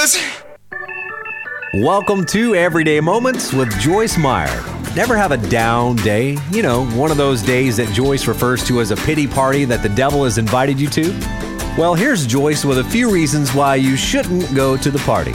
Welcome to Everyday Moments with Joyce Meyer. Never have a down day? You know, one of those days that Joyce refers to as a pity party that the devil has invited you to? Well, here's Joyce with a few reasons why you shouldn't go to the party.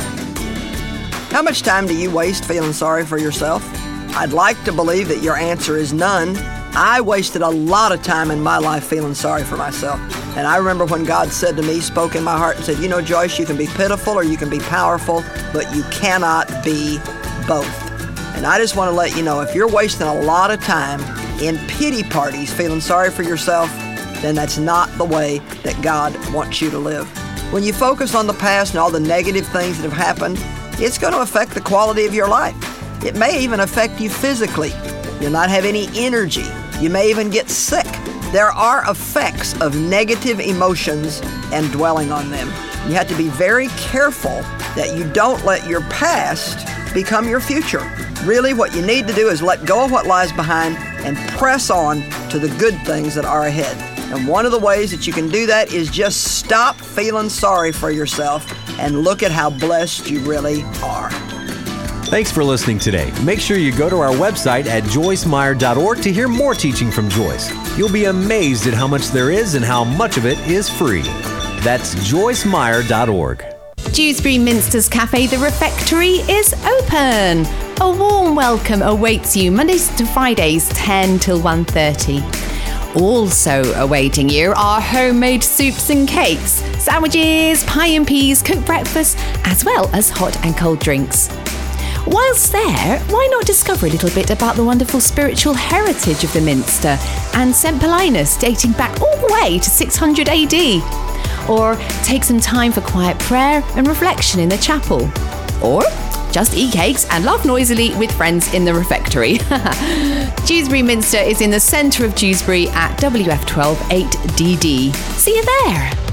How much time do you waste feeling sorry for yourself? I'd like to believe that your answer is none. I wasted a lot of time in my life feeling sorry for myself. And I remember when God said to me, spoke in my heart and said, you know, Joyce, you can be pitiful or you can be powerful, but you cannot be both. And I just want to let you know, if you're wasting a lot of time in pity parties feeling sorry for yourself, then that's not the way that God wants you to live. When you focus on the past and all the negative things that have happened, it's going to affect the quality of your life. It may even affect you physically. You'll not have any energy. You may even get sick. There are effects of negative emotions and dwelling on them. You have to be very careful that you don't let your past become your future. Really, what you need to do is let go of what lies behind and press on to the good things that are ahead. And one of the ways that you can do that is just stop feeling sorry for yourself and look at how blessed you really are. Thanks for listening today. Make sure you go to our website at joycemeyer.org to hear more teaching from Joyce. You'll be amazed at how much there is and how much of it is free. That's joycemeyer.org. Dewsbury Minster's Cafe, The Refectory, is open. A warm welcome awaits you Mondays to Fridays, 10 till 1:30. Also awaiting you are homemade soups and cakes, sandwiches, pie and peas, cooked breakfast, as well as hot and cold drinks. Whilst there, why not discover a little bit about the wonderful spiritual heritage of the Minster and St. Paulinus dating back all the way to 600 AD? Or take some time for quiet prayer and reflection in the chapel? Or just eat cakes and laugh noisily with friends in the refectory. Dewsbury Minster is in the centre of Dewsbury at WF12 8DD. See you there!